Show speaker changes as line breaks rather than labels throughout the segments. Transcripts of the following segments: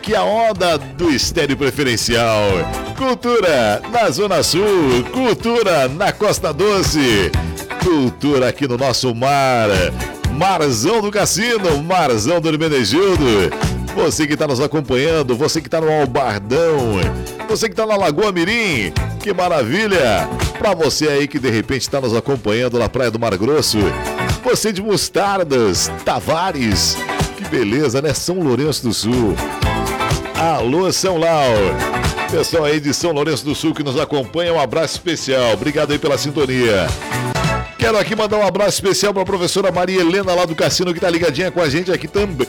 aqui a onda do estéreo preferencial. Cultura na Zona Sul, cultura na Costa Doce, cultura aqui no nosso mar. Marzão do Cassino, Marzão do Hermenegildo. Você que está nos acompanhando, você que está no Albardão, você que está na Lagoa Mirim, que maravilha! Para você aí que de repente está nos acompanhando na Praia do Mar Grosso, você de Mostardas, Tavares, que beleza, né? São Lourenço do Sul. Alô, São Lau. Pessoal aí de São Lourenço do Sul que nos acompanha, um abraço especial. Obrigado aí pela sintonia. Quero aqui mandar um abraço especial para a professora Maria Helena lá do Cassino, que está ligadinha com a gente aqui também.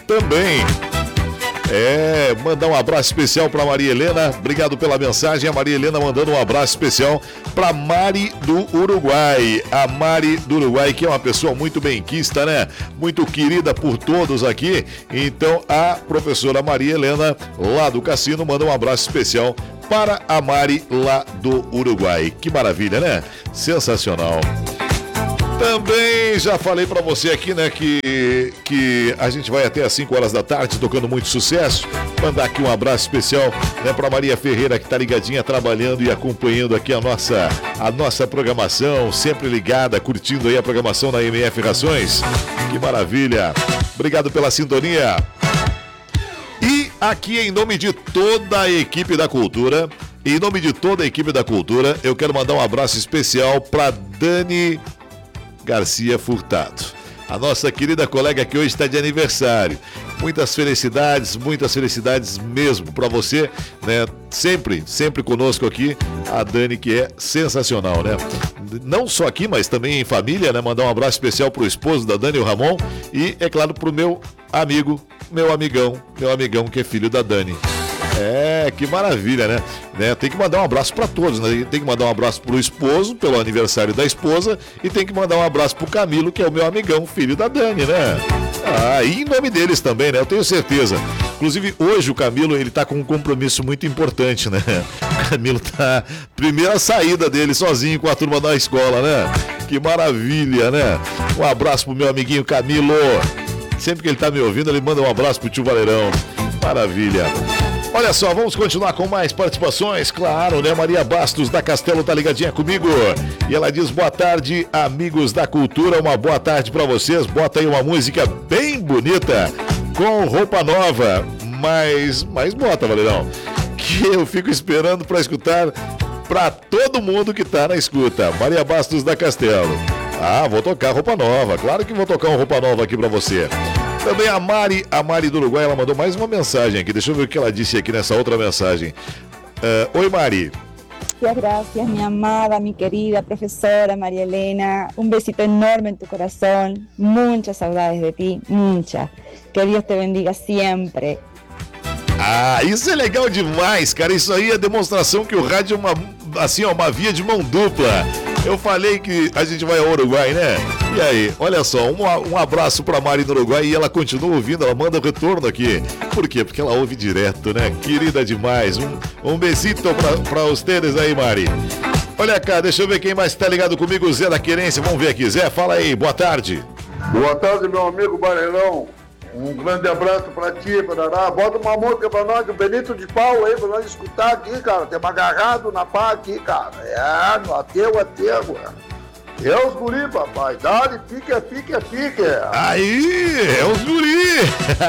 Mandar um abraço especial para Maria Helena. Obrigado pela mensagem. A Maria Helena mandando um abraço especial para Mari do Uruguai. A Mari do Uruguai, que é uma pessoa muito benquista, né? Muito querida por todos aqui. Então, a professora Maria Helena, lá do Cassino, manda um abraço especial para a Mari lá do Uruguai. Que maravilha, né? Sensacional. Também já falei pra você aqui, né, que a gente vai até às 5 horas da tarde tocando muito sucesso. Mandar aqui um abraço especial, né, pra Maria Ferreira, que tá ligadinha, trabalhando e acompanhando aqui a nossa programação, sempre ligada, curtindo aí a programação da MF Rações. Que maravilha. Obrigado pela sintonia. E aqui em nome de toda a equipe da Cultura, eu quero mandar um abraço especial pra Dani Garcia Furtado, a nossa querida colega que hoje está de aniversário. Muitas felicidades mesmo para você, né? Sempre conosco aqui, a Dani, que é sensacional, né? Não só aqui, mas também em família, né? Mandar um abraço especial pro esposo da Dani, o Ramon, e é claro pro meu amigão que é filho da Dani. Que maravilha, né? Tem que mandar um abraço para todos, né? Tem que mandar um abraço pro esposo, pelo aniversário da esposa, e tem que mandar um abraço pro Camilo, que é o meu amigão, filho da Dani, né? E em nome deles também, né? Eu tenho certeza. Inclusive, hoje o Camilo, ele tá com um compromisso muito importante, né? O Camilo tá... Primeira saída dele sozinho com a turma da escola, né? Que maravilha, né? Um abraço pro meu amiguinho Camilo. Sempre que ele tá me ouvindo, ele manda um abraço pro tio Valerão. Maravilha. Olha só, vamos continuar com mais participações, claro, né? Maria Bastos da Castelo tá ligadinha comigo e ela diz: boa tarde, amigos da cultura, uma boa tarde pra vocês. Bota aí uma música bem bonita, com roupa nova, mas bota, Valerão, que eu fico esperando pra escutar pra todo mundo que tá na escuta. Maria Bastos da Castelo. Vou tocar roupa nova, claro que vou tocar uma roupa nova aqui pra você. Também a Mari do Uruguai, ela mandou mais uma mensagem aqui. Deixa eu ver o que ela disse aqui nessa outra mensagem. Oi, Mari.
Gracias, mi amada, mi querida profesora María Elena. Un besito enorme en tu corazón. Muchas saudades de ti, muchas. Que Dios te bendiga siempre.
Isso é legal demais, cara. Isso aí é demonstração que o rádio é uma via de mão dupla. Eu falei que a gente vai ao Uruguai, né? E aí, olha só, um abraço pra Mari no Uruguai e ela continua ouvindo, ela manda retorno aqui. Por quê? Porque ela ouve direto, né? Querida demais. Um besito pra vocês aí, Mari. Olha cá, deixa eu ver quem mais tá ligado comigo, Zé da Querência. Vamos ver aqui. Zé, fala aí, boa tarde.
Boa tarde, meu amigo Barelão. Um grande abraço pra ti, Parará. Bota uma música pra nós, o Benito de Pau aí, pra nós escutar aqui, cara. Tem agarrado na pá aqui, cara. No ateu. É os guri, papai. Dá-lhe, pique.
Aí, é os guri.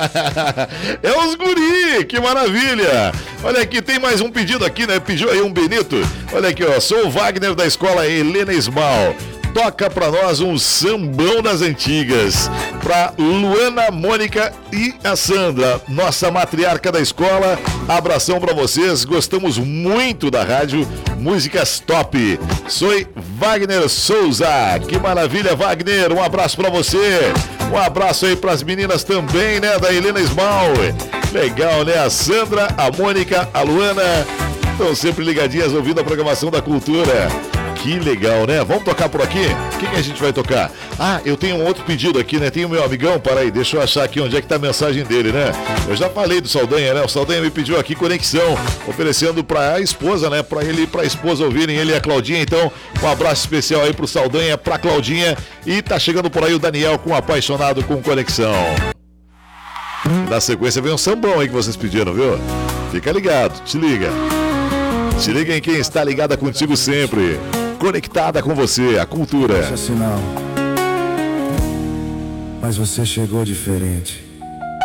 É os guri, que maravilha. Olha aqui, tem mais um pedido aqui, né? Pediu aí um Benito. Olha aqui, ó. Sou o Wagner da escola Helena Esmal. Toca pra nós um sambão das antigas. Pra Luana, Mônica e a Sandra, nossa matriarca da escola. Abração pra vocês. Gostamos muito da rádio. Músicas top. Sou Wagner Souza. Que maravilha, Wagner. Um abraço pra você. Um abraço aí pras meninas também, né? Da Helena Esmal. Legal, né? A Sandra, a Mônica, a Luana. Estão sempre ligadinhas ouvindo a programação da cultura. Que legal, né? Vamos tocar por aqui? O que a gente vai tocar? Eu tenho um outro pedido aqui, né? Tem o meu amigão, para aí, deixa eu achar aqui onde é que tá a mensagem dele, né? Eu já falei do Saldanha, né? O Saldanha me pediu aqui conexão, oferecendo pra esposa, né? Pra ele e pra esposa ouvirem ele e a Claudinha. Então, um abraço especial aí pro Saldanha, pra Claudinha. E tá chegando por aí o Daniel com Apaixonado com Conexão. Na sequência vem um sambão aí que vocês pediram, viu? Fica ligado, te liga. Te liga em quem está ligada contigo sempre. Conectada com você, a cultura.
Sinal. Mas você chegou diferente.